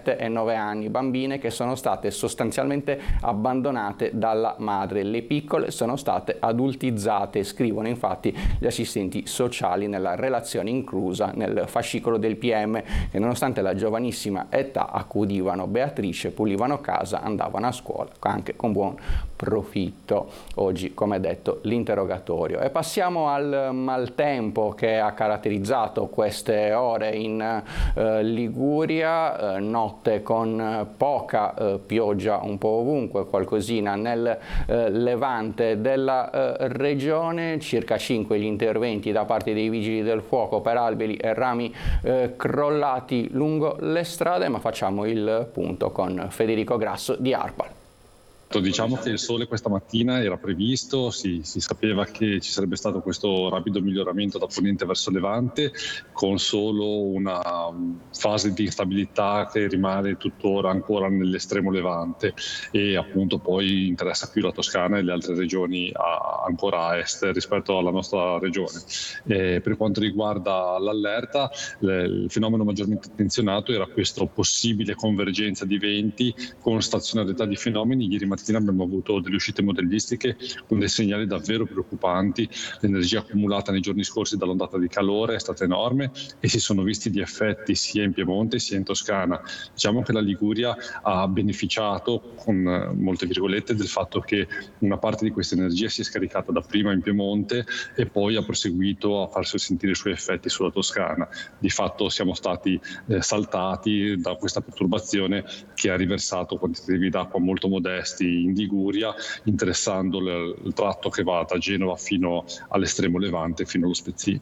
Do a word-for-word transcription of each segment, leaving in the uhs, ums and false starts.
sette e nove anni, bambine che sono state sostanzialmente abbandonate dalla madre. Le piccole sono state adultizzate, scrivono infatti gli assistenti sociali nella relazione inclusa nel fascicolo del P M, che nonostante la giovanissima età accudivano Beatrice, pulivano casa, andavano a scuola anche con buon profitto. Oggi, come detto, l'interrogatorio. E passiamo al maltempo che ha caratterizzato queste ore in eh, Liguria, eh, notte con poca eh, pioggia un po' ovunque, qualcosina nel eh, levante della eh, regione, circa cinque gli interventi da parte dei vigili del fuoco per alberi e rami eh, crollati lungo le strade, ma facciamo il punto con Federico Grasso di ARPAL. Diciamo che il sole questa mattina era previsto, si, si sapeva che ci sarebbe stato questo rapido miglioramento da ponente verso levante, con solo una fase di instabilità che rimane tuttora ancora nell'estremo levante, e appunto poi interessa più la Toscana e le altre regioni a, ancora a est rispetto alla nostra regione. E per quanto riguarda l'allerta, le, il fenomeno maggiormente attenzionato era questa possibile convergenza di venti con stazionarietà di fenomeni. Ieri mattina abbiamo avuto delle uscite modellistiche con dei segnali davvero preoccupanti. L'energia accumulata nei giorni scorsi dall'ondata di calore è stata enorme e si sono visti gli effetti sia in Piemonte sia in Toscana. Diciamo che la Liguria ha beneficiato, con molte virgolette, del fatto che una parte di questa energia si è scaricata dapprima in Piemonte e poi ha proseguito a farsi sentire i suoi effetti sulla Toscana. Di fatto siamo stati eh, saltati da questa perturbazione che ha riversato quantitativi d'acqua molto modesti in Liguria, interessando il tratto che va da Genova fino all'estremo levante, fino allo Spezzino.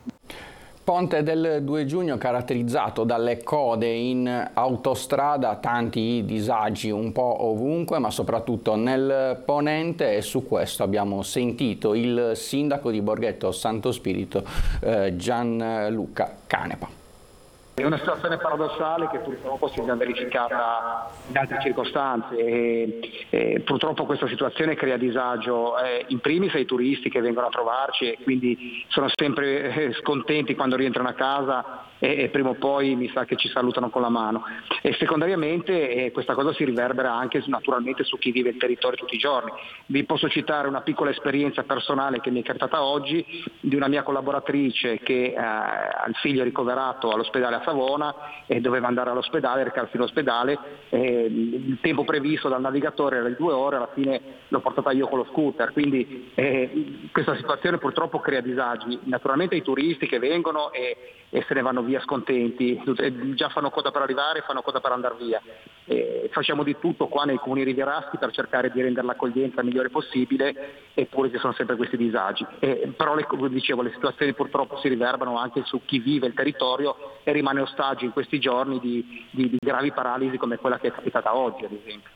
Ponte del due giugno caratterizzato dalle code in autostrada, tanti disagi un po' ovunque, ma soprattutto nel ponente, e su questo abbiamo sentito il sindaco di Borghetto Santo Spirito, eh, Gianluca Canepa. È una situazione paradossale che purtroppo si è già verificata in altre circostanze e, e purtroppo questa situazione crea disagio eh, in primis ai turisti che vengono a trovarci e quindi sono sempre eh, scontenti quando rientrano a casa e, e prima o poi mi sa che ci salutano con la mano. E secondariamente eh, questa cosa si riverbera anche naturalmente su chi vive il territorio tutti i giorni. Vi posso citare una piccola esperienza personale che mi è capitata oggi di una mia collaboratrice che eh, ha il figlio ricoverato all'ospedale a Savona e doveva andare all'ospedale, recarsi all'ospedale, eh, il tempo previsto dal navigatore era di due ore, alla fine l'ho portata io con lo scooter, quindi eh, questa situazione purtroppo crea disagi naturalmente ai turisti che vengono e, e se ne vanno via scontenti, già fanno coda per arrivare, fanno coda per andare via. Eh, facciamo di tutto qua nei comuni rivieraschi per cercare di rendere l'accoglienza migliore possibile, eppure ci sono sempre questi disagi. Eh, però le, come dicevo, le situazioni purtroppo si riverbano anche su chi vive il territorio e rimane ostaggio in questi giorni di, di, di gravi paralisi come quella che è capitata oggi, ad esempio.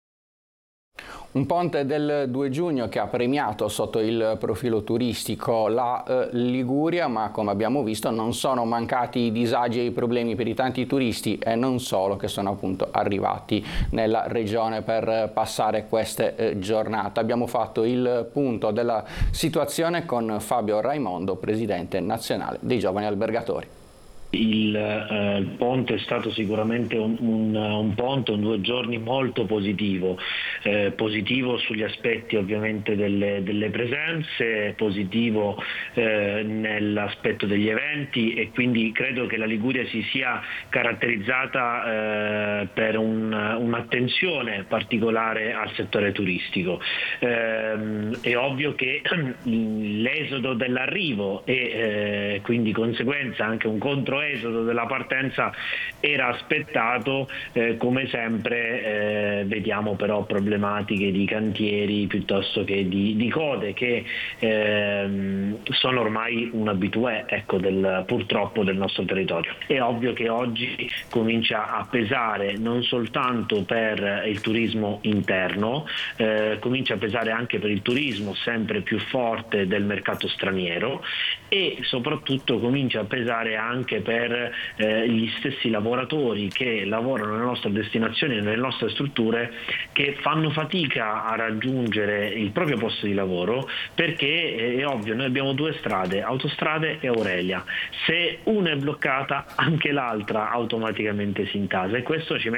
Un ponte del due giugno che ha premiato sotto il profilo turistico la eh, Liguria, ma come abbiamo visto non sono mancati i disagi e i problemi per i tanti turisti e non solo che sono appunto arrivati nella regione per passare queste eh, giornate. Abbiamo fatto il punto della situazione con Fabio Raimondo, presidente nazionale dei giovani albergatori. Il, eh, il ponte è stato sicuramente un, un, un ponte, un due giorni molto positivo, eh, positivo sugli aspetti ovviamente delle, delle presenze, positivo eh, nell'aspetto degli eventi, e quindi credo che la Liguria si sia caratterizzata eh, per un, un'attenzione particolare al settore turistico. Eh, è ovvio che l'esodo dell'arrivo e eh, quindi conseguenza anche un contro esodo della partenza era aspettato, eh, come sempre eh, vediamo però problematiche di cantieri piuttosto che di, di code che eh, sono ormai un habitué, ecco, del, purtroppo del nostro territorio. È ovvio che oggi comincia a pesare non soltanto per il turismo interno, eh, comincia a pesare anche per il turismo sempre più forte del mercato straniero, e soprattutto comincia a pesare anche per per eh, gli stessi lavoratori che lavorano nelle nostre destinazioni e nelle nostre strutture, che fanno fatica a raggiungere il proprio posto di lavoro, perché eh, è ovvio, noi abbiamo due strade, Autostrade e Aurelia. Se una è bloccata, anche l'altra automaticamente si intasa, e questo ci mette